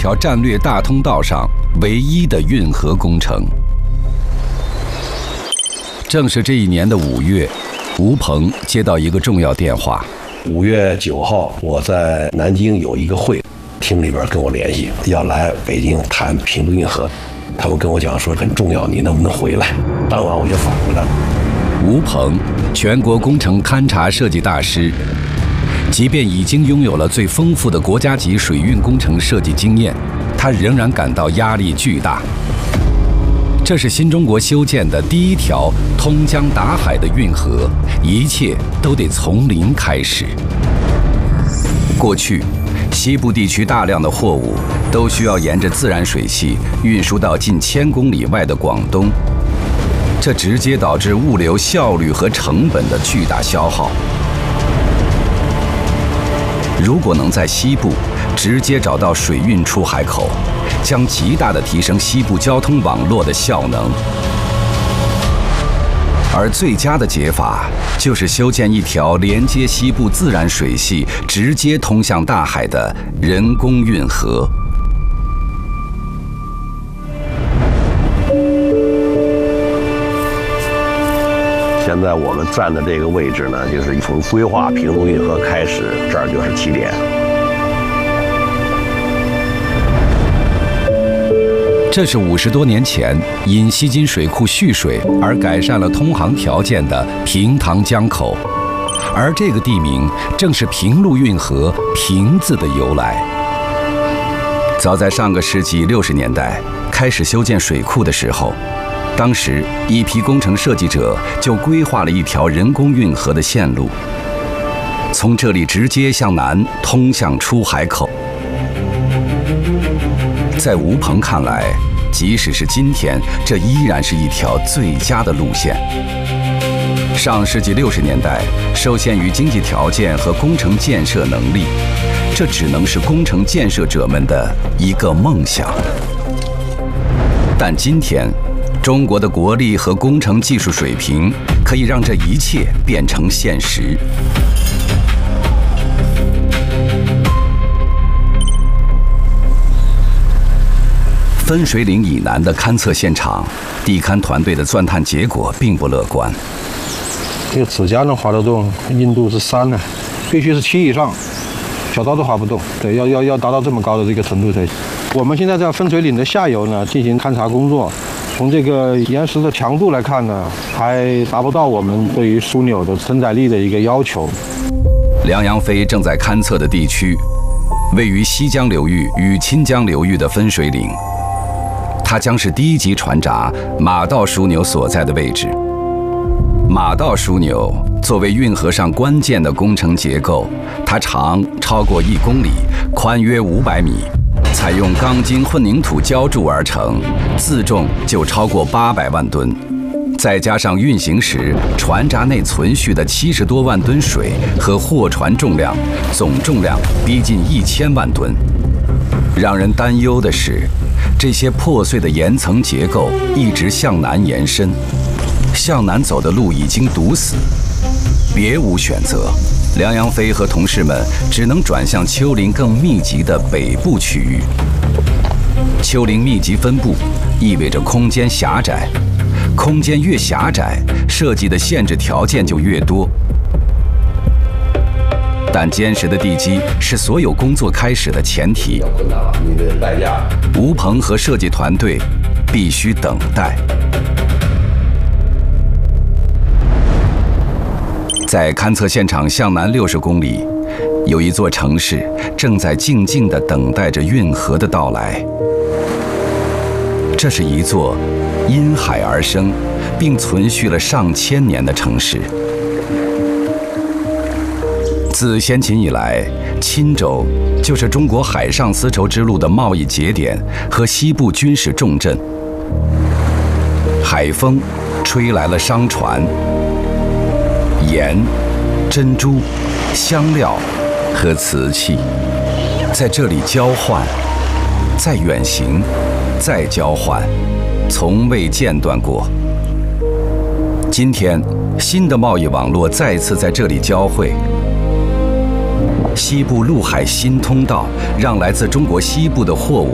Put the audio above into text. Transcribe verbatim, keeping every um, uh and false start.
条战略大通道上唯一的运河工程。正是这一年的五月，吴鹏接到一个重要电话。 五月九号，我在南京有一个会，厅里边跟我联系，要来北京谈平度运河。他们跟我讲说很重要，你能不能回来？当晚我就返回来了。 吴鹏，全国工程勘察设计大师，即便已经拥有了最丰富的国家级水运工程设计经验，他仍然感到压力巨大。这是新中国修建的第一条通江达海的运河，一切都得从零开始。过去，西部地区大量的货物都需要沿着自然水系运输到近千公里外的广东，这直接导致物流效率和成本的巨大消耗。如果能在西部直接找到水运出海口，将极大地提升西部交通网络的效能。而最佳的解法就是修建一条连接西部自然水系、直接通向大海的人工运河。 现在我们站的这个位置呢，就是从规划平度运河开始，这儿就是起点。 这是五十多年前因西津水库蓄水而改善了通航条件的平塘江口，而这个地名正是平陆运河“平”字的由来。早在上个世纪六十年代开始修建水库的时候，当时一批工程设计者就规划了一条人工运河的线路，从这里直接向南通向出海口。在吴鹏看来，即使是今天，这依然是一条最佳的路线。上世纪六十年代，受限于经济条件和工程建设能力，这只能是工程建设者们的一个梦想。但今天，中国的国力和工程技术水平可以让这一切变成现实。分水岭以南的勘测现场，地勘团队的钻探结果并不乐观。 这个指甲能划得动，硬度是三呢，必须是七以上，小刀都划不动。对，要要要达到这么高的这个程度才行。我们现在在分水岭的下游呢进行勘察工作，从这个岩石的强度来看呢，还达不到我们对于枢纽的承载力的一个要求。 梁阳飞正在勘测的地区，位于西江流域与钦江流域的分水岭。它将是第一级船闸马道枢纽所在的位置。马道枢纽作为运河上关键的工程结构，它长超过一公里，宽约五百米，采用钢筋混凝土浇筑而成，自重就超过八百万吨。再加上运行时船闸内存续的七十多万吨水和货船重量，总重量逼近一千万吨。让人担忧的是，这些破碎的岩层结构一直向南延伸，向南走的路已经堵死，别无选择。梁阳飞和同事们只能转向丘陵更密集的北部区域。丘陵密集分布意味着空间狭窄，空间越狭窄，设计的限制条件就越多。但坚实的地基是所有工作开始的前提。吴鹏和设计团队必须等待。在勘测现场向南六十公里，有一座城市正在静静地等待着运河的到来。这是一座因海而生，并存续了上千年的城市。自先秦以来，钦州就是中国海上丝绸之路的贸易节点和西部军事重镇。海风吹来了商船、盐、珍珠、香料和瓷器，在这里交换，再远行，再交换，从未间断过。今天，新的贸易网络再次在这里交汇。西部陆海新通道让来自中国西部的货物